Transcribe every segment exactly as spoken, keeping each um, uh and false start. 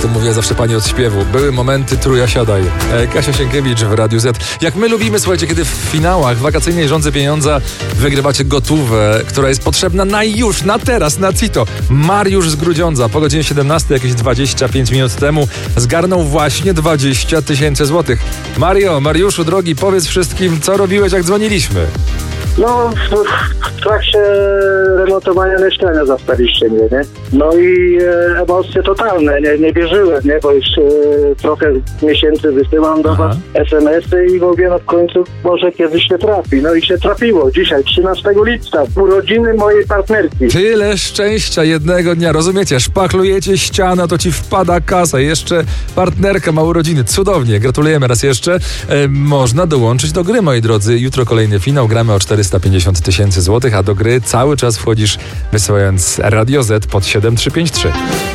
To mówię zawsze pani od śpiewu. Były momenty truja siadaj. E, Kasia Sienkiewicz w Radiu Z. Jak my lubimy, słuchajcie, kiedy w finałach wakacyjnej Żądzy Pieniądza wygrywacie gotówę, która jest potrzebna na już, na teraz, na cito. Mariusz z Grudziądza po godzinie siedemnastej, jakieś dwadzieścia pięć minut temu, zgarnął właśnie dwadzieścia tysięcy złotych. Mario, Mariuszu drogi, powiedz wszystkim, co robiłeś, jak dzwoniliśmy. No, w, w trakcie remontowania mieszkania zastaliście mnie, nie? No i e, emocje totalne, nie, nie wierzyłem, nie? Bo już e, trochę miesięcy wysyłam do was es em esy i mówię, no w końcu może kiedyś się trafi. No i się trafiło. Dzisiaj, trzynastego lipca, urodziny mojej partnerki. Tyle szczęścia jednego dnia, rozumiecie? Szpachlujecie ścianę, to ci wpada kasa. Jeszcze partnerka ma urodziny. Cudownie, gratulujemy raz jeszcze. E, można dołączyć do gry, moi drodzy. Jutro kolejny finał, gramy o czterysta pięćdziesiąt tysięcy złotych, a do gry cały czas wchodzisz wysyłając Radio Z pod siedem trzy pięć trzy.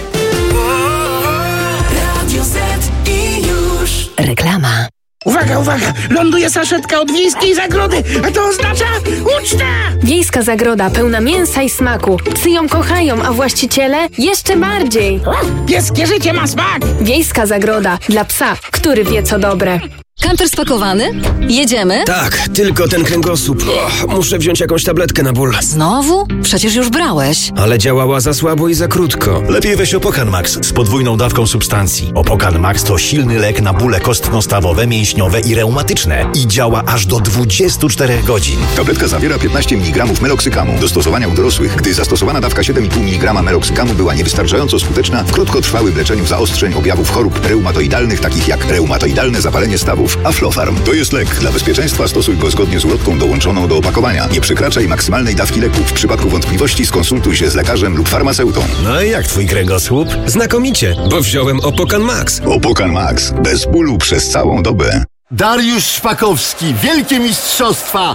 Radio Z i już reklama. Uwaga, uwaga! Ląduje saszetka od Wiejskiej Zagrody, a to oznacza ucztę! Wiejska Zagroda pełna mięsa i smaku. Psy ją kochają, a właściciele jeszcze bardziej. Pieskie życie ma smak! Wiejska Zagroda dla psa, który wie co dobre. Kamper spakowany? Jedziemy? Tak, tylko ten kręgosłup. Och, muszę wziąć jakąś tabletkę na ból. Znowu? Przecież już brałeś. Ale działała za słabo i za krótko. Lepiej weź Opokan Max z podwójną dawką substancji. Opokan Max to silny lek na bóle kostno-stawowe, mięśniowe i reumatyczne i działa aż do dwudziestu czterech godzin. Tabletka zawiera piętnaście miligramów meloksykamu. Do stosowania u dorosłych, gdy zastosowana dawka siedem i pół miligrama meloksykamu była niewystarczająco skuteczna w krótkotrwałym leczeniu zaostrzeń objawów chorób reumatoidalnych, takich jak reumatoidalne zapalenie stawów. Aflofarm to jest lek. Dla bezpieczeństwa stosuj go zgodnie z ulotką dołączoną do opakowania. Nie przekraczaj maksymalnej dawki leku. W przypadku wątpliwości skonsultuj się z lekarzem lub farmaceutą. No i jak twój kręgosłup? Znakomicie, bo wziąłem Opokan Max. Opokan Max. Bez bólu przez całą dobę. Dariusz Szpakowski. Wielkie mistrzostwa.